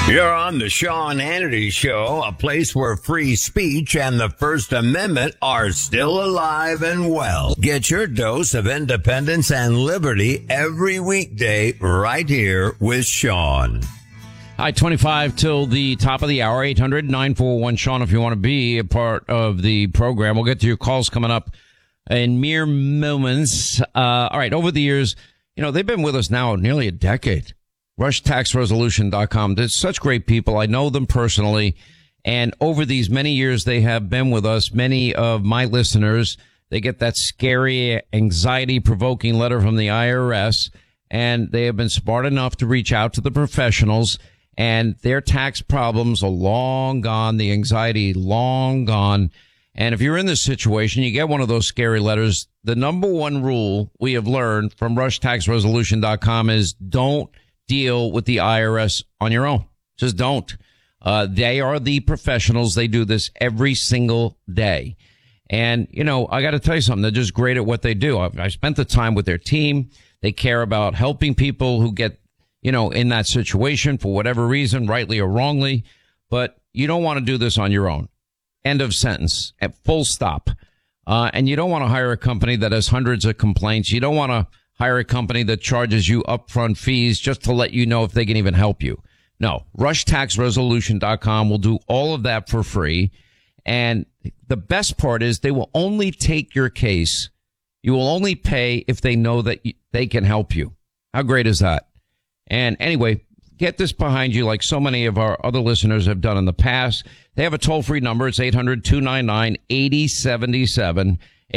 You're on the Sean Hannity Show, a place where free speech and the First Amendment are still alive and well. Get your dose of independence and liberty every weekday right here with Sean. Hi, 25 till the top of the hour, 800-941-SEAN if you want to be a part of the program. We'll get to your calls coming up in mere moments. All right, over the years, they've been with us now nearly a decade. RushTaxResolution.com. They're such great people. I know them personally. And over these many years, they have been with us. Many of my listeners, they get that scary, anxiety-provoking letter from the IRS, and they have been smart enough to reach out to the professionals, and their tax problems are long gone, the anxiety long gone. And if you're in this situation, you get one of those scary letters. The number one rule we have learned from RushTaxResolution.com is don't deal with the IRS on your own. Just don't. They are the professionals. They do this every single day. And, I got to tell you something. They're just great at what they do. I spent the time with their team. They care about helping people who get, in that situation for whatever reason, rightly or wrongly. But you don't want to do this on your own. End of sentence. At full stop. And you don't want to hire a company that has hundreds of complaints. You don't want to hire a company that charges you upfront fees just to let you know if they can even help you. No, RushTaxResolution.com will do all of that for free. And the best part is they will only take your case. You will only pay if they know that they can help you. How great is that? And anyway, get this behind you like so many of our other listeners have done in the past. They have a toll-free number. It's 800-299-8077.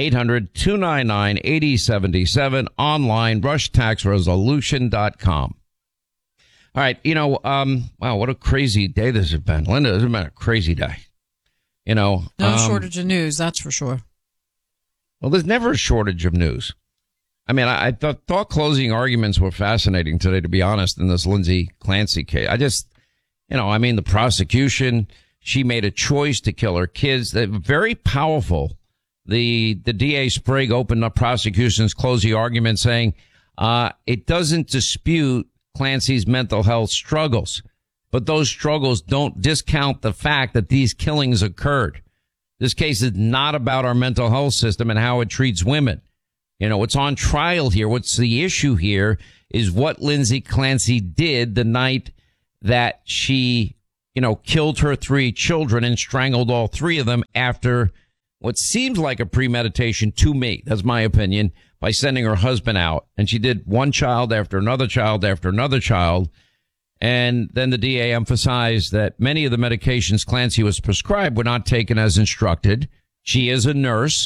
800-299-8077. Online, RushTaxResolution.com. All right, wow, what a crazy day this has been. Linda, this has been a crazy day. No shortage of news, that's for sure. Well, there's never a shortage of news. I mean, I thought closing arguments were fascinating today, to be honest, in this Lindsay Clancy case. The prosecution, she made a choice to kill her kids. They're very powerful. The DA Sprague opened up prosecution's closing argument saying, it doesn't dispute Clancy's mental health struggles, but those struggles don't discount the fact that these killings occurred. This case is not about our mental health system and how it treats women. What's on trial here, what's the issue here is what Lindsay Clancy did the night that she, killed her 3 children and strangled all 3 of them after what seems like a premeditation to me, that's my opinion, by sending her husband out. And she did one child after another child after another child. And then the DA emphasized that many of the medications Clancy was prescribed were not taken as instructed. She is a nurse.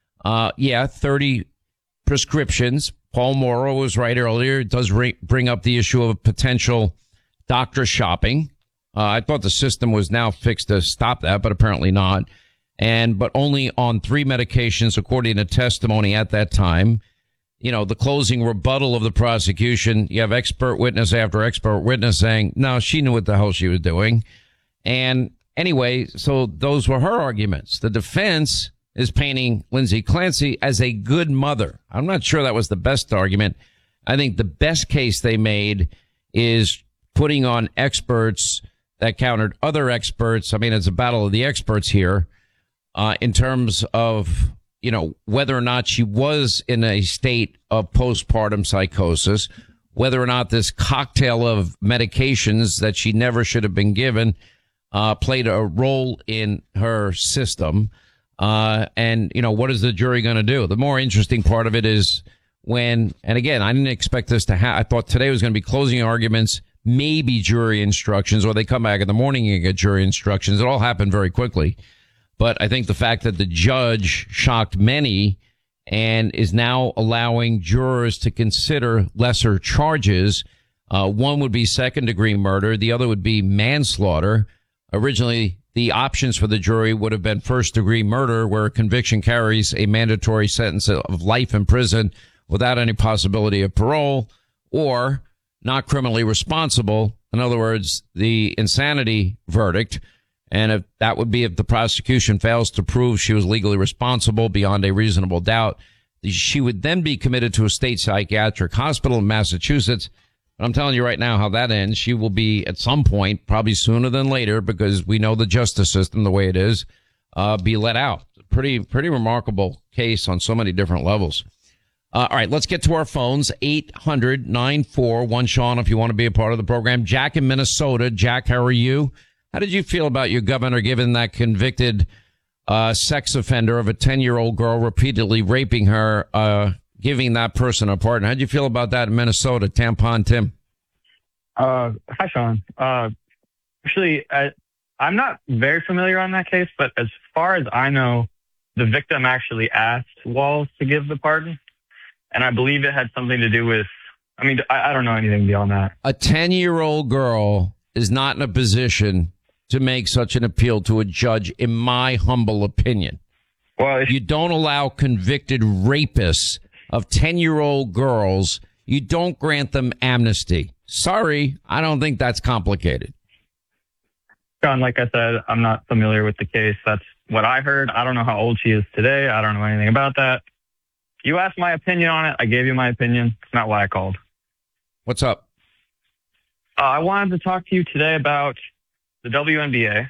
30 prescriptions. Paul Morrow was right earlier. It does bring up the issue of potential doctor shopping. I thought the system was now fixed to stop that, but apparently not. But only on 3 medications, according to testimony at that time. The closing rebuttal of the prosecution, you have expert witness after expert witness saying, no, she knew what the hell she was doing. And anyway, so those were her arguments. The defense is painting Lindsay Clancy as a good mother. I'm not sure that was the best argument. I think the best case they made is putting on experts that countered other experts. I mean, it's a battle of the experts here. In terms of, whether or not she was in a state of postpartum psychosis, whether or not this cocktail of medications that she never should have been given, played a role in her system. And what is the jury going to do? The more interesting part of it is and again, I didn't expect this to happen. I thought today was going to be closing arguments, maybe jury instructions, or they come back in the morning and get jury instructions. It all happened very quickly. But I think the fact that the judge shocked many and is now allowing jurors to consider lesser charges. One would be second-degree murder. The other would be manslaughter. Originally, the options for the jury would have been first-degree murder, where a conviction carries a mandatory sentence of life in prison without any possibility of parole, or not criminally responsible. In other words, the insanity verdict. And if that would be if the prosecution fails to prove she was legally responsible beyond a reasonable doubt, she would then be committed to a state psychiatric hospital in Massachusetts. But I'm telling you right now how that ends. She will be at some point, probably sooner than later, because we know the justice system the way it is, be let out. Pretty remarkable case on so many different levels. All right, let's get to our phones. 800-941-SEAN if you want to be a part of the program. Jack in Minnesota. Jack, how are you? How did you feel about your governor giving that convicted sex offender of a 10-year-old girl repeatedly raping her, giving that person a pardon? How did you feel about that in Minnesota? Tampon Tim. Hi, Sean. Actually, I'm not very familiar on that case, but as far as I know, the victim actually asked Walz to give the pardon. And I believe it had something to do with, I don't know anything beyond that. A 10-year-old girl is not in a position to make such an appeal to a judge, in my humble opinion. Well, you don't allow convicted rapists of 10-year-old girls. You don't grant them amnesty. Sorry, I don't think that's complicated. John, like I said, I'm not familiar with the case. That's what I heard. I don't know how old she is today. I don't know anything about that. You asked my opinion on it. I gave you my opinion. It's not why I called. What's up? I wanted to talk to you today about the WNBA.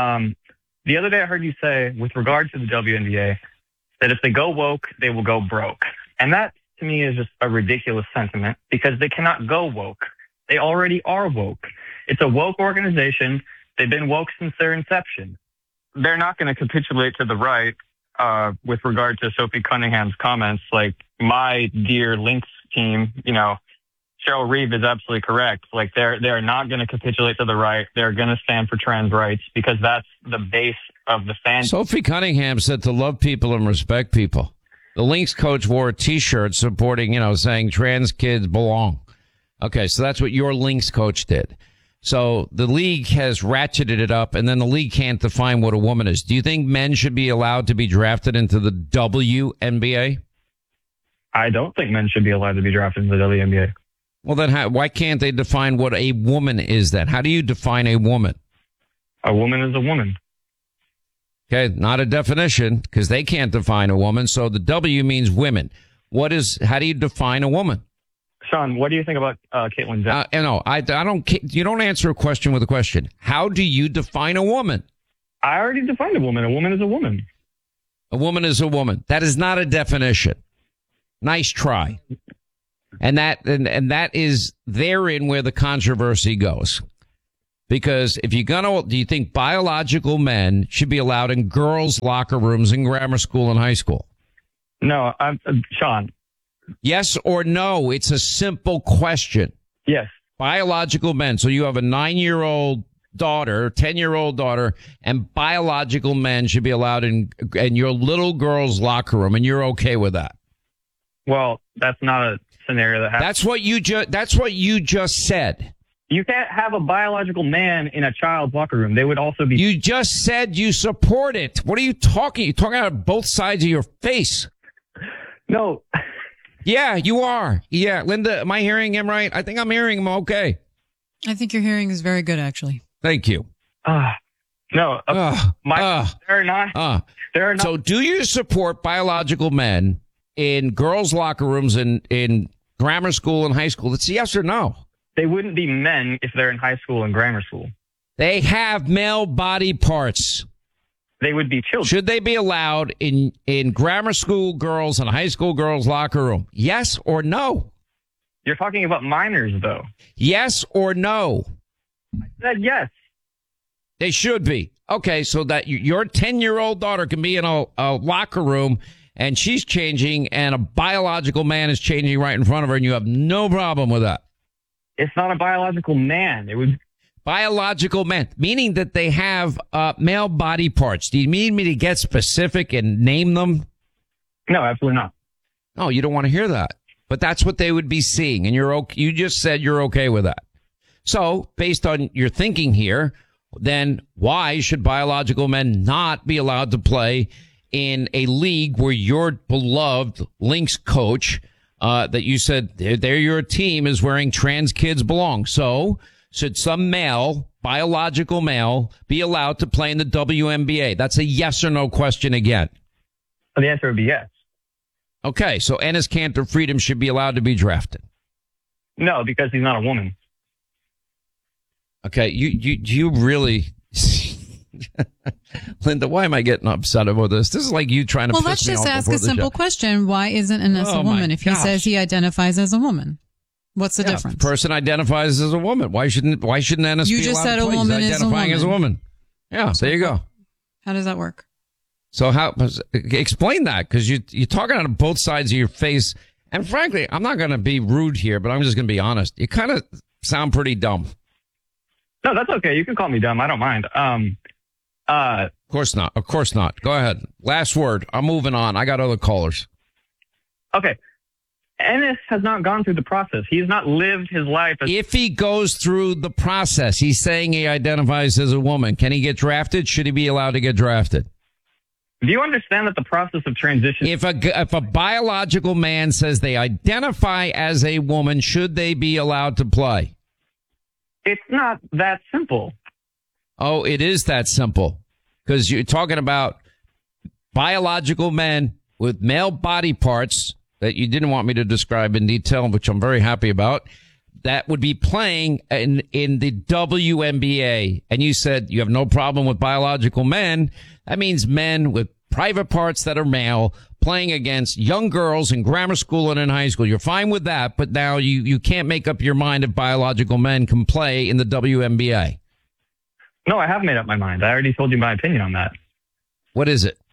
The other day I heard you say, with regard to the WNBA, that if they go woke, they will go broke. And that, to me, is just a ridiculous sentiment because they cannot go woke. They already are woke. It's a woke organization. They've been woke since their inception. They're not going to capitulate to the right with regard to Sophie Cunningham's comments. Like, my dear Lynx team, Cheryl Reeve is absolutely correct. Like, they're not going to capitulate to the right. They're going to stand for trans rights because that's the base of the fan. Sophie Cunningham said to love people and respect people. The Lynx coach wore a T-shirt supporting, saying trans kids belong. Okay, so that's what your Lynx coach did. So the league has ratcheted it up, and then the league can't define what a woman is. Do you think men should be allowed to be drafted into the WNBA? I don't think men should be allowed to be drafted into the WNBA. Well, then why can't they define what a woman is then? How do you define a woman? A woman is a woman. Okay, not a definition, because they can't define a woman. So the W means women. How do you define a woman? Sean, what do you think about Caitlyn Jenner? I don't. You don't answer a question with a question. How do you define a woman? I already defined a woman. A woman is a woman. A woman is a woman. That is not a definition. Nice try. And that is therein where the controversy goes. Because if do you think biological men should be allowed in girls' locker rooms in grammar school and high school? No, Sean. Yes or no? It's a simple question. Yes. Biological men. So you have a 9-year-old daughter, 10-year-old daughter, and biological men should be allowed in your little girl's locker room, and you're okay with that? Well, that's not a scenario that happens. That's what you just said. You can't have a biological man in a child's locker room. They would also be. You just said you support it. What are you talking? You're talking out of both sides of your face. No. Yeah, you are. Yeah, Linda, am I hearing him right? I think I'm hearing him okay. I think your hearing is very good, actually. Thank you. No, they're not. So do you support biological men in girls' locker rooms in grammar school and high school? It's yes or no. They wouldn't be men if they're in high school and grammar school. They have male body parts. They would be children. Should they be allowed in grammar school girls and high school girls' locker room? Yes or no? You're talking about minors, though. Yes or no? I said yes. They should be. Okay, so that your 10-year-old daughter can be in a locker room and she's changing and a biological man is changing right in front of her and you have no problem with that. It's not a biological man. It would. Biological men, meaning that they have male body parts. Do you need me to get specific and name them? No, absolutely not. No, you don't want to hear that. But that's what they would be seeing, and you just said you're okay with that. So, based on your thinking here, then why should biological men not be allowed to play in a league where your beloved Lynx coach, that you said they're your team, is wearing trans kids belong? So, should some male, biological male, be allowed to play in the WNBA? That's a yes or no question again. The answer would be yes. Okay, so Enes Kanter Freedom should be allowed to be drafted. No, because he's not a woman. Okay, you really, Linda, why am I getting upset about this? This is like you trying to Well, piss let's me just off ask before a the simple show. question. Why isn't Ines a woman if he says he identifies as a woman? What's the difference? If the person identifies as a woman. Why shouldn't Ennis You be just allowed said to a play? He's woman is a identifying as a woman. woman. Yeah, there you go. How does that work? So explain that, because you're talking out of both sides of your face. And frankly, I'm not going to be rude here, but I'm just going to be honest. You kind of sound pretty dumb. No, that's okay. You can call me dumb. I don't mind. Of course not. Of course not. Go ahead. Last word. I'm moving on. I got other callers. Okay. Ennis has not gone through the process. He's not lived his life. If he goes through the process, he's saying he identifies as a woman. Can he get drafted? Should he be allowed to get drafted? Do you understand that the process of transition? If a biological man says they identify as a woman, should they be allowed to play? It's not that simple. Oh, it is that simple. Because you're talking about biological men with male body parts that you didn't want me to describe in detail, which I'm very happy about, that would be playing in the WNBA. And you said you have no problem with biological men. That means men with private parts that are male playing against young girls in grammar school and in high school. You're fine with that, but now you can't make up your mind if biological men can play in the WNBA. No, I have made up my mind. I already told you my opinion on that. What is it?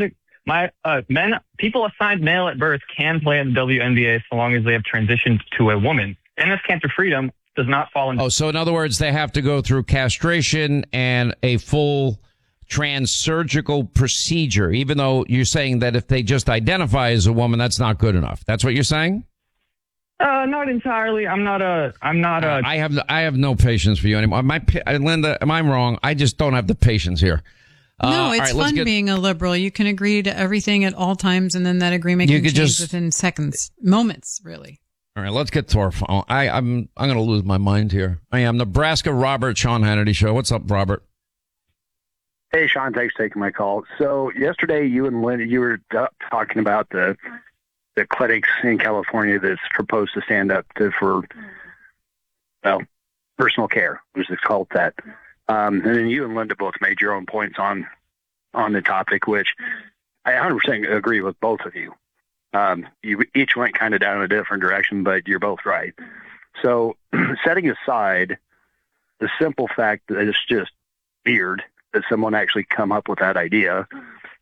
People assigned male at birth can play in the WNBA so long as they have transitioned to a woman. Ennis Cantor Freedom does not fall into. Oh, so in other words, they have to go through castration and a full transsurgical procedure, even though you're saying that if they just identify as a woman, that's not good enough. That's what you're saying? Not entirely. I have no patience for you anymore. Linda, am I wrong? I just don't have the patience here. No, it's fun being a liberal. You can agree to everything at all times, and then that agreement can change within seconds, moments, really. All right, let's get to our phone. I'm going to lose my mind here. I am Nebraska Robert, Sean Hannity Show. What's up, Robert? Hey, Sean, thanks for taking my call. So yesterday, you and Linda, you were talking about the clinics in California that's proposed to stand up for personal care, which is called that. And then you and Linda both made your own points on the topic, which I 100% agree with both of you. You each went kind of down in a different direction, but you're both right. So setting aside the simple fact that it's just weird that someone actually come up with that idea,